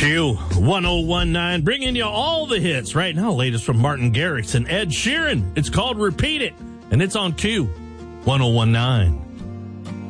Q 1019, bringing you all the hits right now. Latest from Martin Garrix and Ed Sheeran. It's called Repeat It, and it's on Q 1019.